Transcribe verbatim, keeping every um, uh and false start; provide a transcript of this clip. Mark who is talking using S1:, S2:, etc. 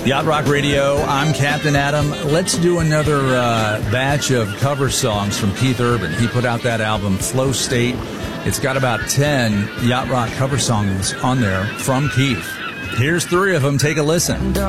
S1: Yacht Rock Radio, I'm Captain Adam. Let's do another uh, batch of cover songs from Keith Urban. He put out that album, Flow State. It's got about ten Yacht Rock cover songs on there from Keith. Here's three of them. Take a listen.